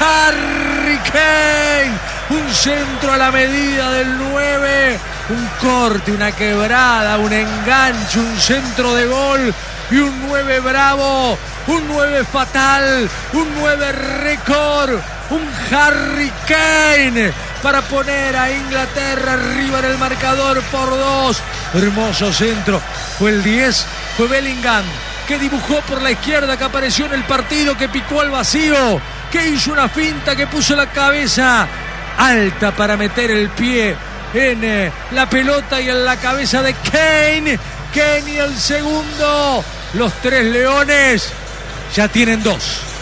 Harry Kane. Un centro a la medida del 9. Un corte, una quebrada, un enganche, un centro de gol. Y un 9 bravo, un 9 fatal, un 9 récord, un Harry Kane para poner a Inglaterra arriba en el marcador por 2. Hermoso centro. Fue el 10, fue Bellingham, que dibujó por la izquierda, que apareció en el partido, que picó al vacío, que hizo una finta, que puso la cabeza alta para meter el pie en la pelota y en la cabeza de Kane. Kane y el segundo. Los tres leones ya tienen 2.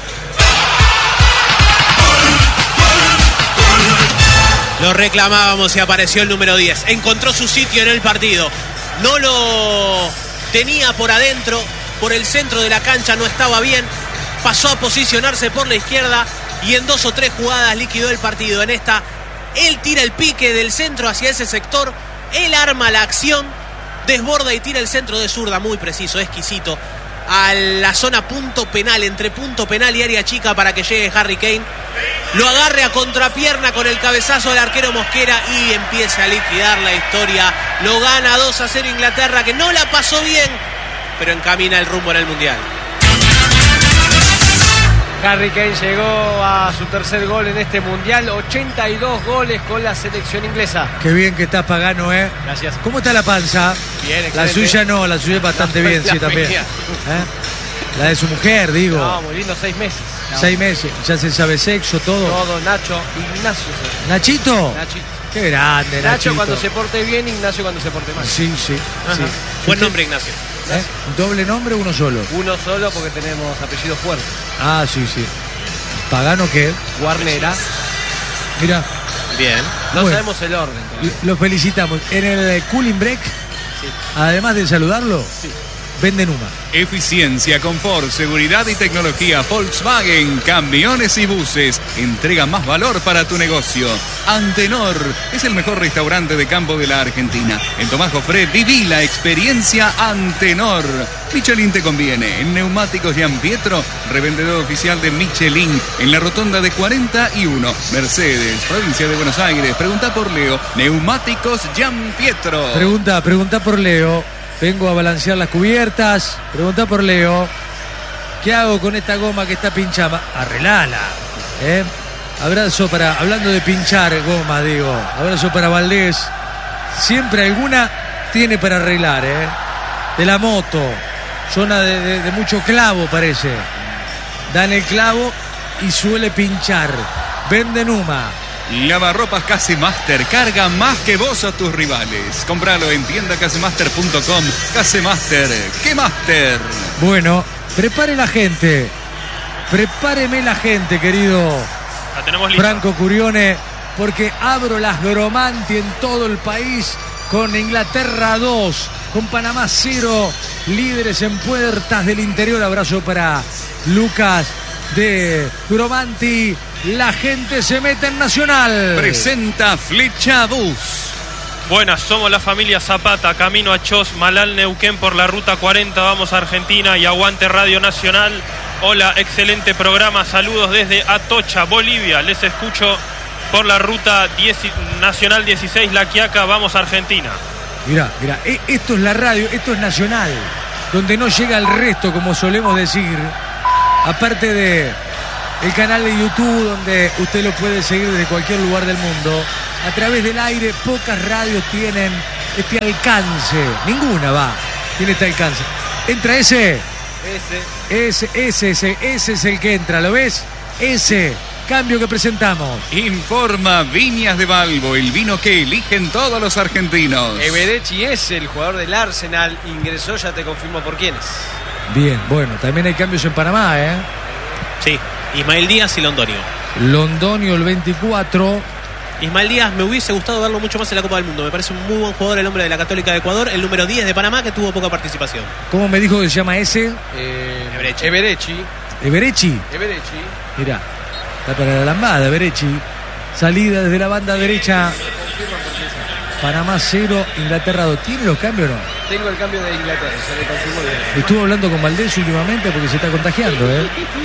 Lo reclamábamos y apareció el número 10. Encontró su sitio en el partido. No lo tenía por adentro, por el centro de la cancha no estaba bien. Pasó a posicionarse por la izquierda y en 2 o 3 jugadas liquidó el partido. En esta, él tira el pique del centro hacia ese sector. Él arma la acción, desborda y tira el centro de zurda, muy preciso, exquisito, a la zona punto penal, entre punto penal y área chica, para que llegue Harry Kane, lo agarre a contrapierna con el cabezazo del arquero Mosquera y empiece a liquidar la historia. Lo gana 2-0 Inglaterra, que no la pasó bien, pero encamina el rumbo en el Mundial. Harry Kane llegó a su tercer gol en este Mundial, 82 goles con la selección inglesa. Qué bien que está Pagano, ¿eh? Gracias. ¿Cómo está la panza? Bien, excelente. La suya no, la suya es bastante bien, sí, también. La de su mujer, digo. No, muy lindo, 6 meses. 6 meses, ya se sabe sexo, todo. Todo, Nacho, Ignacio. ¿Nachito? Nachito. Qué grande, Nachito. Nacho cuando se porte bien, Ignacio cuando se porte mal. Sí, sí, sí. Buen nombre, Ignacio. ¿Doble nombre o uno solo? Uno solo porque tenemos apellido fuerte. Ah, sí, sí. ¿Pagano qué? Guarnera. Mira. Bien. No Bueno, sabemos el orden todavía. Lo felicitamos. En el Cooling Break, Sí. además de saludarlo, Sí. vende Numa. Eficiencia, confort, seguridad y tecnología. Volkswagen, camiones y buses. Entrega más valor para tu negocio. Antenor es el mejor restaurante de campo de la Argentina. En Tomás Jofré viví la experiencia Antenor. Michelin te conviene. En Neumáticos Gianpietro, revendedor oficial de Michelin. En la rotonda de 41, Mercedes, provincia de Buenos Aires. Pregunta por Leo. Neumáticos Gianpietro. Pregunta por Leo. Vengo a balancear las cubiertas. Pregunta por Leo. ¿Qué hago con esta goma que está pinchada? Arreglala. Abrazo para, hablando de pinchar goma, digo. Abrazo para Valdés. Siempre alguna tiene para arreglar, de la moto. Zona de mucho clavo, parece. Dan el clavo y suele pinchar. Vende Numa. Lavarropas Casemaster, carga más que vos a tus rivales. Compralo en tiendacasemaster.com. Casemaster, ¡qué master! Bueno, prepare la gente. Prepáreme la gente, querido La tenemos lista. Franco Curione, porque abro las Gromanti en todo el país con Inglaterra 2, con Panamá 0, líderes en puertas del interior. Abrazo para Lucas de Gromanti. La gente se mete en Nacional. Presenta Flecha Bus. Buenas, somos la familia Zapata, camino a Chos, Malal, Neuquén por la ruta 40, vamos a Argentina y aguante Radio Nacional. Hola, excelente programa, saludos desde Atocha, Bolivia, les escucho por la ruta Nacional 16, La Quiaca, vamos a Argentina. Mirá, esto es la radio, esto es Nacional, donde no llega el resto, como solemos decir, aparte de el canal de YouTube, donde usted lo puede seguir desde cualquier lugar del mundo. A través del aire, pocas radios tienen este alcance. Ninguna tiene este alcance. Entra ese es el que entra, ¿lo ves? Ese cambio que presentamos. Informa Viñas de Balbo, el vino que eligen todos los argentinos. Eberechi es el jugador del Arsenal, ingresó, ya te confirmo por quiénes. Bien, bueno, también hay cambios en Panamá, Sí, Ismael Díaz y Londonio. Londonio, el 24. Ismael Díaz, me hubiese gustado verlo mucho más en la Copa del Mundo. Me parece un muy buen jugador, el hombre de la Católica de Ecuador. El número 10 de Panamá, que tuvo poca participación. ¿Cómo me dijo que se llama ese? Eberechi. Eberechi. Mirá, está para la lambada, Eberechi. Salida desde la banda derecha. Panamá 0, Inglaterra 2. ¿Tiene los cambios o no? Tengo el cambio de Inglaterra, se le confirmó bien. Estuvo hablando con Valdés últimamente porque se está contagiando,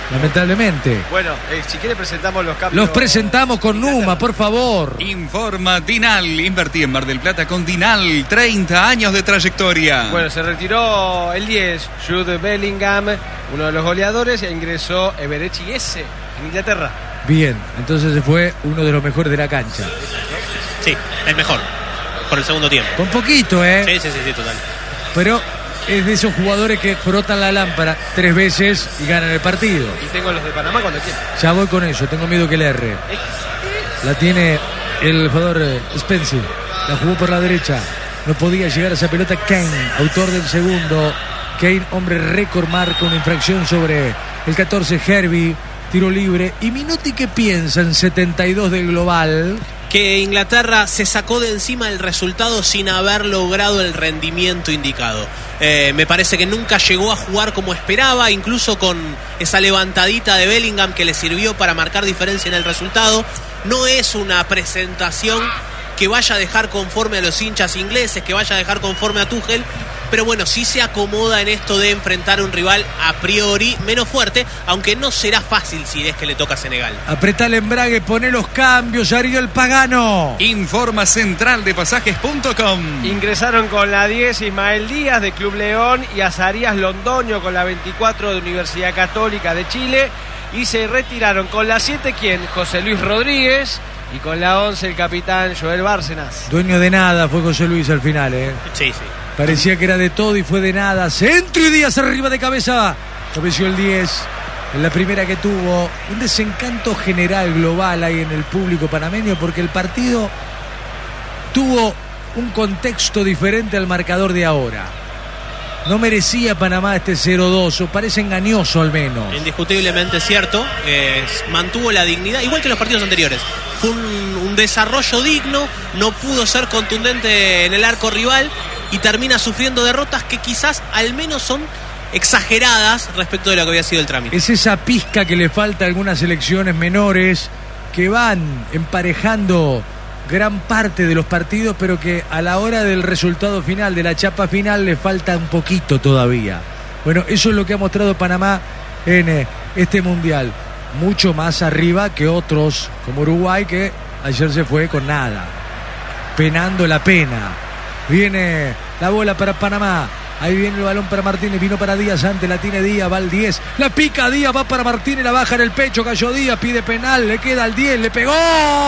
lamentablemente. Bueno, si quiere presentamos los cambios. Los presentamos con Numa, por favor. Informa Dinal. Invertí en Mar del Plata con Dinal. 30 años de trayectoria. Bueno, se retiró el 10, Jude Bellingham, uno de los goleadores, e ingresó Eberechi Eze en Inglaterra. Bien, entonces se fue uno de los mejores de la cancha. Sí, el mejor. Por el segundo tiempo. Con poquito, Sí, total. Pero es de esos jugadores que frotan la lámpara 3 veces y ganan el partido. Y tengo los de Panamá cuando quiera. Ya voy con eso, tengo miedo que le erre. La tiene el jugador Spencer. La jugó por la derecha. No podía llegar a esa pelota Kane, autor del segundo. Kane, hombre récord, marca una infracción sobre el 14 Herbie. Tiro libre. Y Minotti, ¿qué piensa en 72 del global? Que Inglaterra se sacó de encima el resultado sin haber logrado el rendimiento indicado. Me parece que nunca llegó a jugar como esperaba, incluso con esa levantadita de Bellingham que le sirvió para marcar diferencia en el resultado. No es una presentación que vaya a dejar conforme a los hinchas ingleses, que vaya a dejar conforme a Tuchel, pero bueno, sí se acomoda en esto de enfrentar a un rival a priori menos fuerte, aunque no será fácil si es que le toca a Senegal. Apretá el embrague, poné los cambios, Ariel Pagano. Informa central de pasajes.com. Ingresaron con la 10 Ismael Díaz de Club León y Azarías Londoño con la 24 de Universidad Católica de Chile. Y se retiraron con la 7, ¿quién? José Luis Rodríguez. Y con la 11 el capitán Joel Bárcenas. Dueño de nada fue José Luis al final, Sí. Parecía que era de todo y fue de nada. Centro y Díaz arriba de cabeza. Cabeció el 10. En la primera que tuvo. Un desencanto general global ahí en el público panameño porque el partido tuvo un contexto diferente al marcador de ahora. No merecía Panamá este 0-2, o parece engañoso al menos. Indiscutiblemente cierto, mantuvo la dignidad, igual que los partidos anteriores. Fue un desarrollo digno, no pudo ser contundente en el arco rival y termina sufriendo derrotas que quizás al menos son exageradas respecto de lo que había sido el trámite. Es esa pizca que le falta a algunas selecciones menores que van emparejando gran parte de los partidos, pero que a la hora del resultado final, de la chapa final, le falta un poquito todavía. Bueno, eso es lo que ha mostrado Panamá en este Mundial. Mucho más arriba que otros, como Uruguay, que ayer se fue con nada, penando la pena. Viene la bola para Panamá. Ahí viene el balón para Martínez, vino para Díaz, antes la tiene Díaz, va al 10, la pica Díaz, va para Martínez, la baja en el pecho, cayó Díaz, pide penal, le queda al 10, le pegó,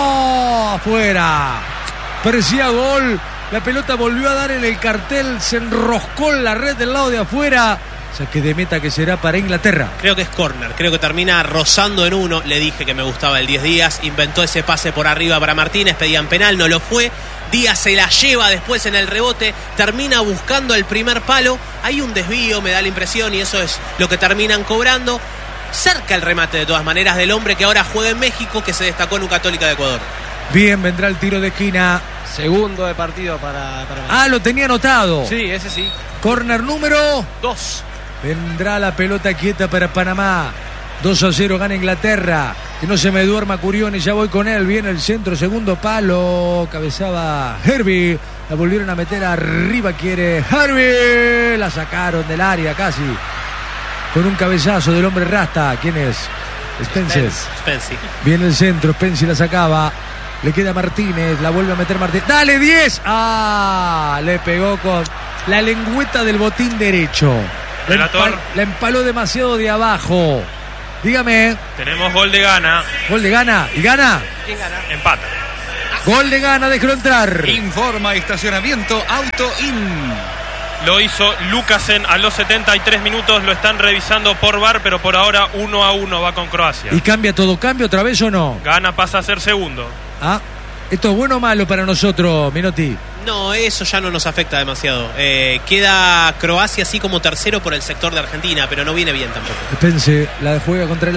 afuera, parecía gol, la pelota volvió a dar en el cartel, se enroscó en la red del lado de afuera, saque de meta que será para Inglaterra. Creo que es córner, creo que termina rozando en uno, le dije que me gustaba el 10 Díaz, inventó ese pase por arriba para Martínez, pedían penal, no lo fue. Díaz se la lleva después en el rebote, termina buscando el primer palo, hay un desvío, me da la impresión, y eso es lo que terminan cobrando. Cerca el remate de todas maneras del hombre que ahora juega en México, que se destacó en un Católica de Ecuador. Bien, vendrá el tiro de esquina. Segundo de partido para lo tenía anotado. Sí, ese sí. Córner número 2. Vendrá la pelota quieta para Panamá. 2-0 gana Inglaterra. Que no se me duerma Curioni, ya voy con él. Viene el centro, segundo palo. Cabezaba Herbie. La volvieron a meter arriba, quiere Herbie. La sacaron del área casi. Con un cabezazo del hombre rasta. ¿Quién es? Spencer. Viene el centro, Spencer la sacaba. Le queda Martínez, la vuelve a meter Martínez. ¡Dale, 10! ¡Ah! Le pegó con la lengüeta del botín derecho. La empaló demasiado de abajo. Dígame. Tenemos gol de Ghana. ¿Gol de Ghana? ¿Y Ghana? ¿Quién gana? Empata. Gol de Ghana, déjelo entrar. Informa estacionamiento Auto In. Lo hizo Lukasen a los 73 minutos. Lo están revisando por VAR, pero por ahora 1-1 va con Croacia. ¿Y cambia todo? ¿Cambia otra vez o no? Ghana pasa a ser segundo. Ah, ¿esto es bueno o malo para nosotros, Minotti? No, eso ya no nos afecta demasiado. Queda Croacia así como tercero por el sector de Argentina, pero no viene bien tampoco. Pense, la juega contra el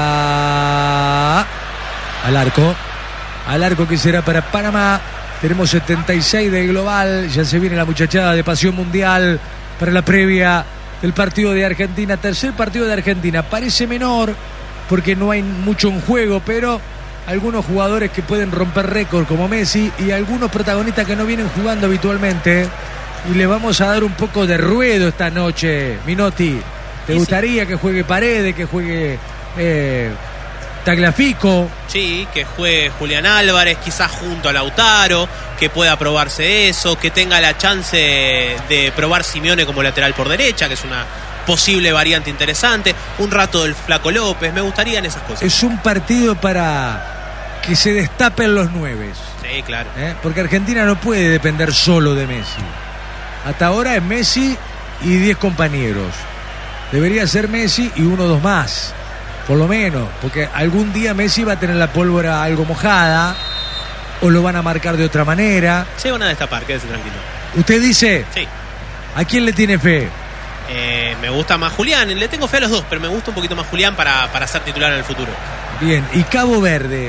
área. Al arco que será para Panamá. Tenemos 76 del global. Ya se viene la muchachada de Pasión Mundial para la previa del partido de Argentina. Tercer partido de Argentina. Parece menor porque no hay mucho en juego, pero algunos jugadores que pueden romper récord como Messi y algunos protagonistas que no vienen jugando habitualmente, y le vamos a dar un poco de ruedo esta noche. Minotti, ¿te gustaría que juegue Paredes, que juegue Tagliafico. Sí, que juegue Julián Álvarez, quizás junto a Lautaro, que pueda probarse eso, que tenga la chance de probar Simeone como lateral por derecha, que es una posible variante interesante, un rato del Flaco López, me gustarían esas cosas. Es un partido para que se destapen los 9. Sí, claro. Porque Argentina no puede depender solo de Messi. Hasta ahora es Messi y 10 compañeros. Debería ser Messi y 1 o 2 más, por lo menos, porque algún día Messi va a tener la pólvora algo mojada o lo van a marcar de otra manera. Se van a destapar, quédese tranquilo. ¿Usted dice? Sí. ¿A quién le tiene fe? Me gusta más Julián, le tengo fe a los dos, pero me gusta un poquito más Julián para ser titular en el futuro. Bien, y Cabo Verde.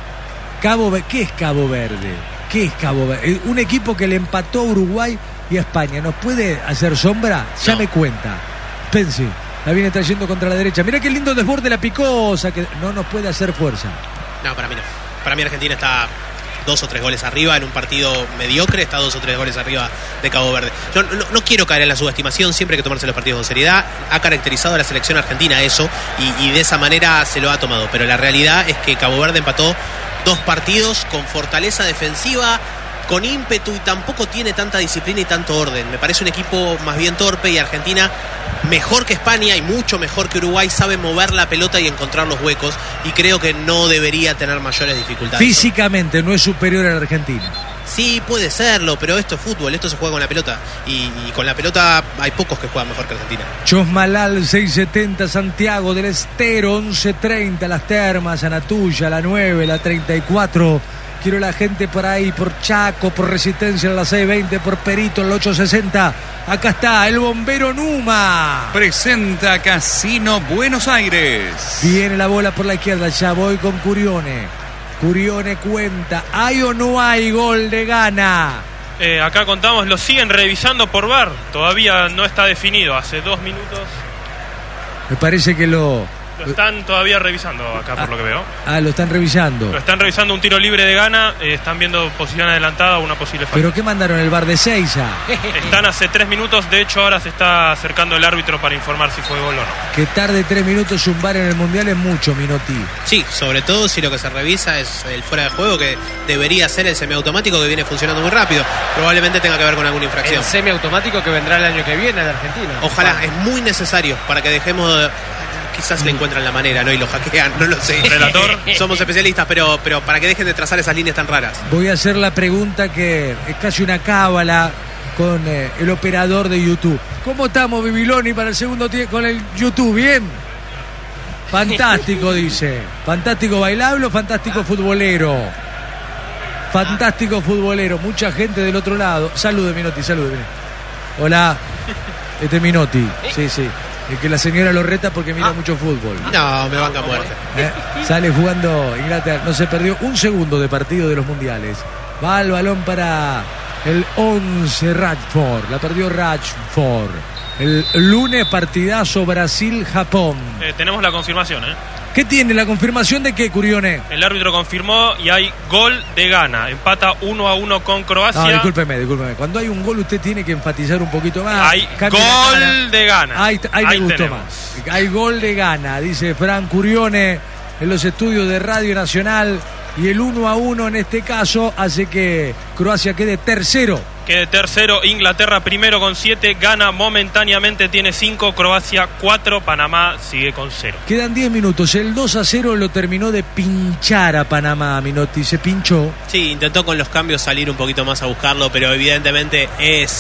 ¿Qué es Cabo Verde? ¿Qué es Cabo Verde? Un equipo que le empató a Uruguay y a España. ¿Nos puede hacer sombra? Ya No. me cuenta. Pense, la viene trayendo contra la derecha. Mirá qué lindo desborde la Picosa, que no nos puede hacer fuerza. No, para mí no. Para mí Argentina está 2 o 3 goles arriba en un partido mediocre, está 2 o 3 goles arriba de Cabo Verde. Yo no quiero caer en la subestimación, siempre hay que tomarse los partidos con seriedad. Ha caracterizado a la selección argentina eso y de esa manera se lo ha tomado. Pero la realidad es que Cabo Verde empató 2 partidos con fortaleza defensiva, con ímpetu y tampoco tiene tanta disciplina y tanto orden. Me parece un equipo más bien torpe y Argentina, mejor que España y mucho mejor que Uruguay, sabe mover la pelota y encontrar los huecos y creo que no debería tener mayores dificultades. Físicamente no es superior a la Argentina. Sí, puede serlo, pero esto es fútbol, esto se juega con la pelota y con la pelota hay pocos que juegan mejor que Argentina. Chosmalal 670, Santiago del Estero 1130, Las Termas, Anatuya, la 9, la 34. Quiero la gente por ahí, por Chaco, por Resistencia en la 620, por Perito en la 860. Acá está el bombero Numa. Presenta Casino Buenos Aires. Viene la bola por la izquierda, ya voy con Curione. Curione cuenta, ¿hay o no hay gol de Ghana? Acá contamos, lo siguen revisando por VAR. Todavía no está definido. Hace 2 minutos Me parece que lo están todavía revisando acá, por lo que veo. lo están revisando. Lo están revisando un tiro libre de Ghana. Están viendo posición adelantada, una posible falta. ¿Pero qué mandaron el VAR de Seiza? Están hace 3 minutos. De hecho, ahora se está acercando el árbitro para informar si fue gol o no. Que tarde 3 minutos un VAR en el Mundial es mucho, Minotti. Sí, sobre todo si lo que se revisa es el fuera de juego, que debería ser el semiautomático que viene funcionando muy rápido. Probablemente tenga que ver con alguna infracción. El semiautomático que vendrá el año que viene a la Argentina. Ojalá, es muy necesario para que dejemos de... Quizás le encuentran la manera, ¿no? Y lo hackean, no lo sé. Relator. Somos especialistas, pero para que dejen de trazar esas líneas tan raras. Voy a hacer la pregunta que es casi una cábala con el operador de YouTube. ¿Cómo estamos, Bibiloni, para el segundo tiempo con el YouTube? ¿Bien? Fantástico, dice. Fantástico bailable, fantástico futbolero. Fantástico futbolero. Mucha gente del otro lado. Salude, Minotti, salude. Hola. Este es Minotti. Sí, sí. El que la señora lo reta porque mira mucho fútbol. No, me banca muerte. Sale jugando Inglaterra. No se perdió un segundo de partido de los mundiales. Va el balón para el 11 Rashford. La perdió Rashford. El lunes partidazo Brasil-Japón. Tenemos la confirmación, ¿eh? ¿Qué tiene la confirmación de qué, Curione? El árbitro confirmó y hay gol de Ghana. Empata 1-1 con Croacia. No, discúlpeme. Cuando hay un gol usted tiene que enfatizar un poquito más. Hay Cambie la cara. gol de Ghana. Ahí me gustó tenemos. más. Hay gol de Ghana, dice Fran Curione en los estudios de Radio Nacional. Y el 1-1 en este caso hace que Croacia quede tercero. Quede tercero, Inglaterra primero con 7, Ghana momentáneamente tiene 5, Croacia 4, Panamá sigue con 0. Quedan 10 minutos. El 2-0 lo terminó de pinchar a Panamá, Minotti. Se pinchó. Sí, intentó con los cambios salir un poquito más a buscarlo, pero evidentemente es